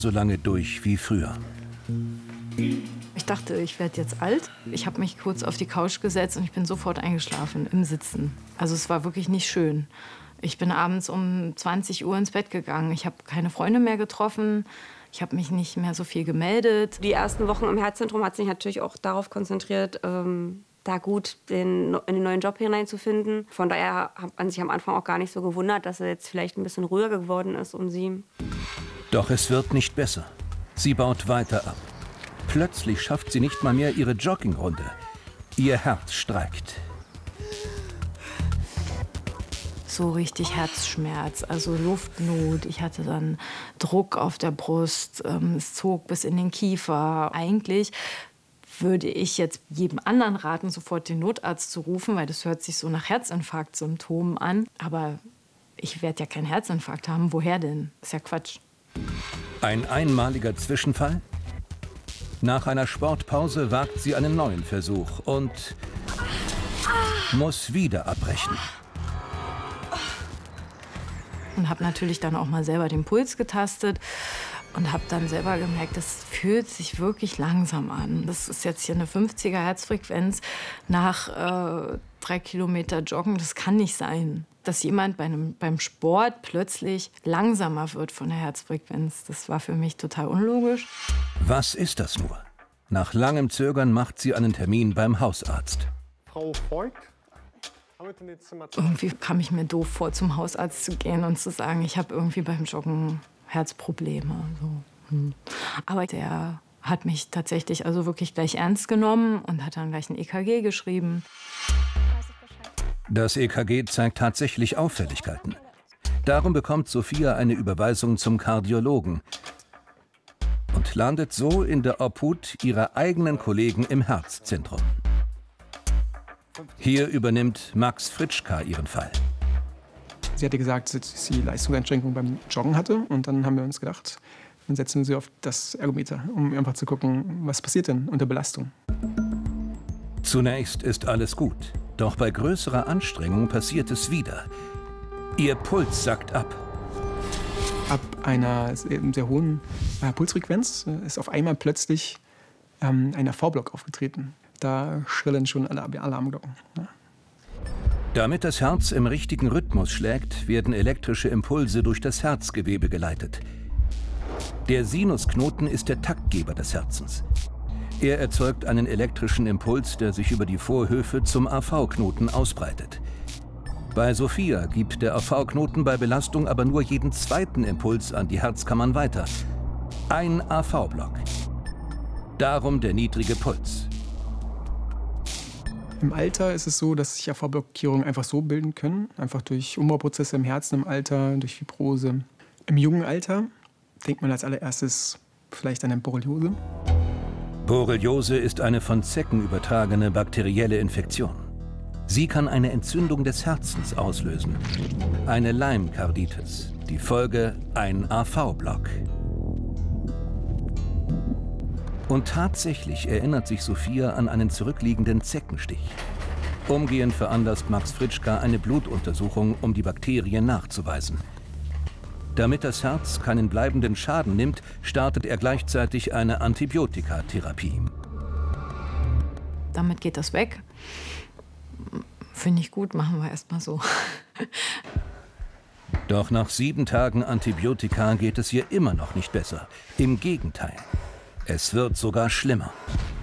so lange durch wie früher. Ich dachte, ich werde jetzt alt. Ich habe mich kurz auf die Couch gesetzt und ich bin sofort eingeschlafen im Sitzen. Also es war wirklich nicht schön. Ich bin abends um 20 Uhr ins Bett gegangen. Ich habe keine Freunde mehr getroffen. Ich habe mich nicht mehr so viel gemeldet. Die ersten Wochen im Herzzentrum hat sich natürlich auch darauf konzentriert, da gut in den neuen Job hineinzufinden. Von daher hat man sich am Anfang auch gar nicht so gewundert, dass er jetzt vielleicht ein bisschen ruhiger geworden ist um sie. Doch es wird nicht besser. Sie baut weiter ab. Plötzlich schafft sie nicht mal mehr ihre Joggingrunde. Ihr Herz streikt. So richtig Herzschmerz, also Luftnot. Ich hatte dann Druck auf der Brust. Es zog bis in den Kiefer. Eigentlich würde ich jetzt jedem anderen raten, sofort den Notarzt zu rufen, weil das hört sich so nach Herzinfarktsymptomen an. Aber ich werde ja keinen Herzinfarkt haben. Woher denn? Ist ja Quatsch. Ein einmaliger Zwischenfall? Nach einer Sportpause wagt sie einen neuen Versuch und muss wieder abbrechen. Und habe natürlich dann auch mal selber den Puls getastet und habe dann selber gemerkt, das fühlt sich wirklich langsam an. Das ist jetzt hier eine 50er Herzfrequenz nach 3 Kilometer Joggen. Das kann nicht sein, dass jemand beim Sport plötzlich langsamer wird von der Herzfrequenz. Das war für mich total unlogisch. Was ist das nur? Nach langem Zögern macht sie einen Termin beim Hausarzt. Frau Voigt? Irgendwie kam ich mir doof vor, zum Hausarzt zu gehen und zu sagen, ich habe irgendwie beim Joggen Herzprobleme. So. Aber der hat mich tatsächlich also wirklich gleich ernst genommen und hat dann gleich ein EKG geschrieben. Das EKG zeigt tatsächlich Auffälligkeiten. Darum bekommt Sophia eine Überweisung zum Kardiologen und landet so in der Obhut ihrer eigenen Kollegen im Herzzentrum. Hier übernimmt Max Fritschka ihren Fall. Sie hatte gesagt, dass sie Leistungseinschränkungen beim Joggen hatte. Und dann haben wir uns gedacht, dann setzen wir sie auf das Ergometer, um einfach zu gucken, was passiert denn unter Belastung. Zunächst ist alles gut. Doch bei größerer Anstrengung passiert es wieder. Ihr Puls sackt ab. Ab einer sehr hohen Pulsfrequenz ist auf einmal plötzlich ein AV-Block aufgetreten. Da schrillen schon alle Alarmglocken. Ja. Damit das Herz im richtigen Rhythmus schlägt, werden elektrische Impulse durch das Herzgewebe geleitet. Der Sinusknoten ist der Taktgeber des Herzens. Er erzeugt einen elektrischen Impuls, der sich über die Vorhöfe zum AV-Knoten ausbreitet. Bei Sophia gibt der AV-Knoten bei Belastung aber nur jeden zweiten Impuls an die Herzkammern weiter. Ein AV-Block. Darum der niedrige Puls. Im Alter ist es so, dass sich AV-Blockierungen einfach so bilden können, einfach durch Umbauprozesse im Herzen im Alter, durch Fibrose. Im jungen Alter denkt man als allererstes vielleicht an eine Borreliose. Borreliose ist eine von Zecken übertragene bakterielle Infektion. Sie kann eine Entzündung des Herzens auslösen. Eine Lyme-Karditis. Die Folge ein AV-Block. Und tatsächlich erinnert sich Sophia an einen zurückliegenden Zeckenstich. Umgehend veranlasst Max Fritschka eine Blutuntersuchung, um die Bakterien nachzuweisen. Damit das Herz keinen bleibenden Schaden nimmt, startet er gleichzeitig eine Antibiotikatherapie. Damit geht das weg. Finde ich gut, machen wir erst mal so. Doch nach 7 Tagen Antibiotika geht es ihr immer noch nicht besser. Im Gegenteil. Es wird sogar schlimmer.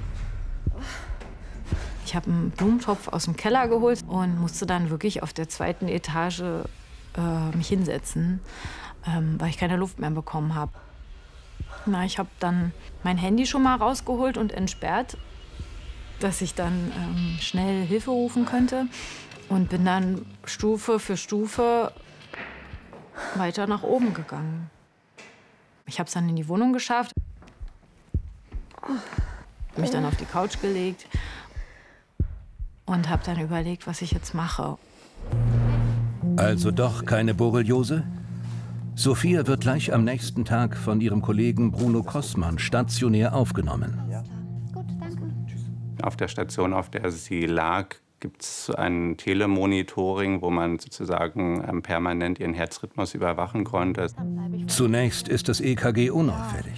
Ich habe einen Blumentopf aus dem Keller geholt und musste dann wirklich auf der 2. Etage mich hinsetzen, weil ich keine Luft mehr bekommen habe. Ich habe dann mein Handy schon mal rausgeholt und entsperrt, dass ich dann schnell Hilfe rufen könnte. Und bin dann Stufe für Stufe weiter nach oben gegangen. Ich habe es dann in die Wohnung geschafft. Mich dann auf die Couch gelegt und habe dann überlegt, was ich jetzt mache. Also doch keine Borreliose? Sophia wird gleich am nächsten Tag von ihrem Kollegen Bruno Kossmann stationär aufgenommen. Auf der Station, auf der sie lag, gibt es ein Telemonitoring, wo man sozusagen permanent ihren Herzrhythmus überwachen konnte. Zunächst ist das EKG unauffällig.